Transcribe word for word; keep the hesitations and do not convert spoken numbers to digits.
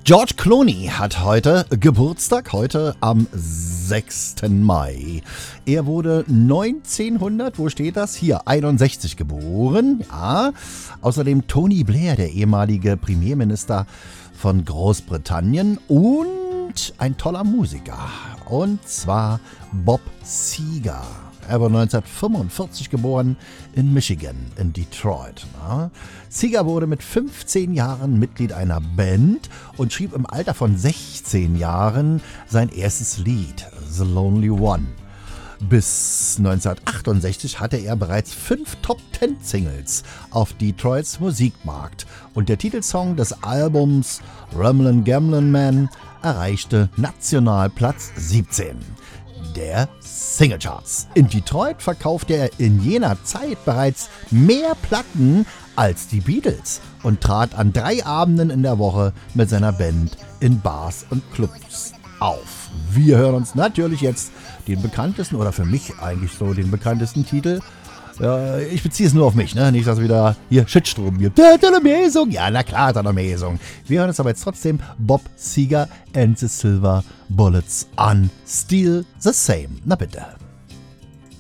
George Clooney hat heute Geburtstag, heute am sechsten Mai. Er wurde neunzehnhundert, wo steht das? Hier, einundsechzig geboren, ja. Außerdem Tony Blair, der ehemalige Premierminister von Großbritannien, und ein toller Musiker, und zwar Bob Seger. Er wurde neunzehnhundertfünfundvierzig geboren in Michigan, in Detroit. Na? Seger wurde mit fünfzehn Jahren Mitglied einer Band und schrieb im Alter von sechzehn Jahren sein erstes Lied, The Lonely One. Bis neunzehnhundertachtundsechzig hatte er bereits fünf Top-Ten-Singles auf Detroits Musikmarkt und der Titelsong des Albums Ramblin' Gamblin' Man erreichte national Platz siebzehn der Singlecharts. In Detroit verkaufte er in jener Zeit bereits mehr Platten als die Beatles und trat an drei Abenden in der Woche mit seiner Band in Bars und Clubs auf. Wir hören uns natürlich jetzt den bekanntesten, oder für mich eigentlich so den bekanntesten Titel. Äh, ich beziehe es nur auf mich, ne? Nicht, dass wieder hier Shitstrom gibt. Der hat eine Mäßung. Ja, na klar hat er eine Mäßung. Wir hören uns aber jetzt trotzdem Bob Seger and the Silver Bullets an Still the Same. Na bitte.